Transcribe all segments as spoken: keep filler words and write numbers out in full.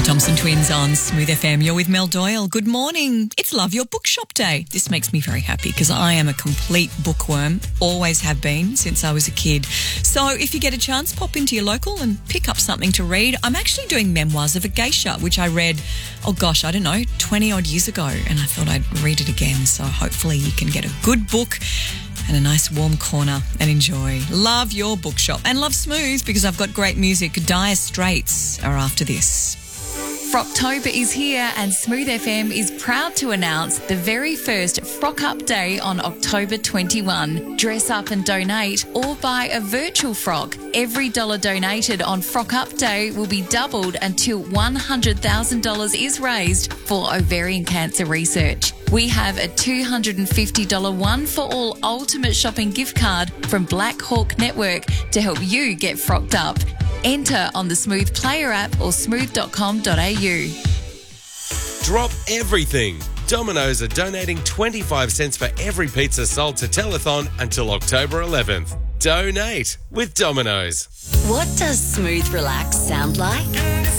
Thompson Twins on Smooth F M. You're with Mel Doyle. Good morning. It's Love Your Bookshop Day. This makes me very happy because I am a complete bookworm, always have been since I was a kid. So if you get a chance, pop into your local and pick up something to read. I'm actually doing Memoirs of a Geisha, which I read, oh gosh, I don't know, twenty odd years ago, and I thought I'd read it again. So hopefully you can get a good book and a nice warm corner and enjoy. Love your bookshop and love Smooth because I've got great music. Dire Straits are after this. Frocktober is here and Smooth F M is proud to announce the very first Frock Up Day on October twenty-first. Dress up and donate or buy a virtual frock. Every dollar donated on Frock Up Day will be doubled until one hundred thousand dollars is raised for ovarian cancer research. We have a two hundred fifty dollars one for all ultimate shopping gift card from Black Hawk Network to help you get frocked up. Enter on the Smooth Player app or smooth dot com dot a u. Drop everything. Domino's are donating twenty-five cents for every pizza sold to Telethon until October eleventh. Donate with Domino's. What does Smooth Relax sound like?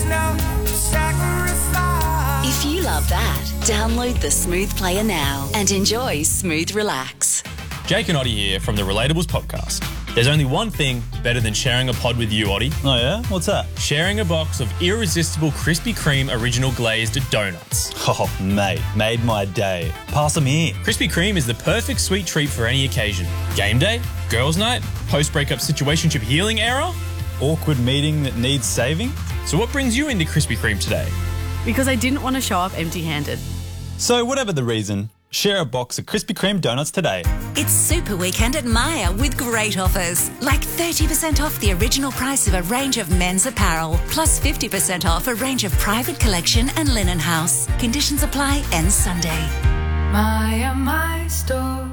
If you love that, download the Smooth Player now and enjoy Smooth Relax. Jake and Oddie here from the Relatables podcast. There's only one thing better than sharing a pod with you, Oddie. Oh yeah? What's that? Sharing a box of irresistible Krispy Kreme original glazed donuts. Oh, mate, made my day. Pass them here. Krispy Kreme is the perfect sweet treat for any occasion. Game day, girls' night, post-breakup situationship healing era. Awkward meeting that needs saving. So what brings you into Krispy Kreme today? Because I didn't want to show up empty-handed. So whatever the reason, share a box of Krispy Kreme donuts today. It's Super Weekend at Myer with great offers, like thirty percent off the original price of a range of men's apparel, plus fifty percent off a range of private collection and linen house. Conditions apply, ends Sunday. Myer, my store.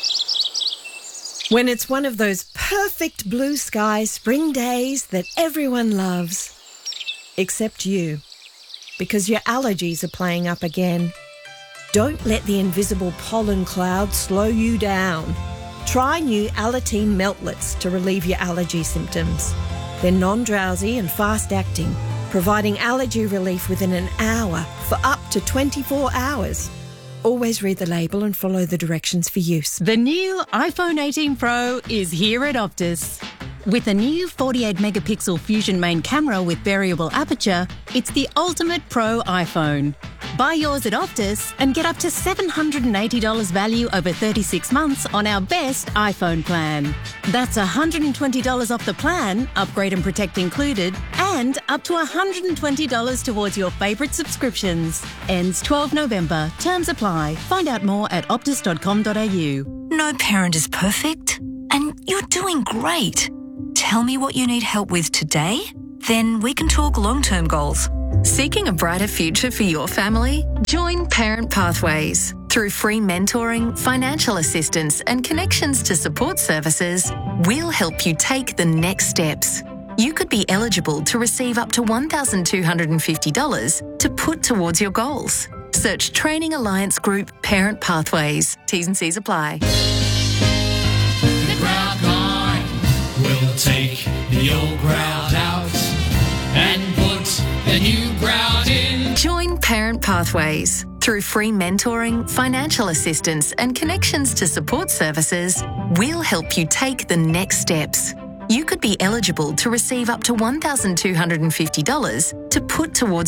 When it's one of those perfect blue sky spring days that everyone loves. Except you. Because your allergies are playing up again. Don't let the invisible pollen cloud slow you down. Try new Alateen Meltlets to relieve your allergy symptoms. They're non-drowsy and fast-acting, providing allergy relief within an hour for up to twenty-four hours. Always read the label and follow the directions for use. The new iPhone eighteen Pro is here at Optus. With a new forty-eight megapixel Fusion main camera with variable aperture, it's the ultimate pro iPhone. Buy yours at Optus and get up to seven hundred eighty dollars value over thirty-six months on our best iPhone plan. That's one hundred twenty dollars off the plan, upgrade and protect included, and up to one hundred twenty dollars towards your favourite subscriptions. Ends twelfth of November. Terms apply. Find out more at optus dot com dot a u. No parent is perfect, and you're doing great. Tell me what you need help with today, then we can talk long-term goals. Seeking a brighter future for your family? Join Parent Pathways. Through free mentoring, financial assistance and connections to support services, we'll help you take the next steps. You could be eligible to receive up to one thousand two hundred fifty dollars to put towards your goals. Search Training Alliance Group Parent Pathways. T's and C's apply. The grout guy will take the old grout out and put the new grout in. Join Parent Pathways. Through free mentoring, financial assistance and connections to support services, we'll help you take the next steps. You could be eligible to receive up to one thousand two hundred fifty dollars to put towards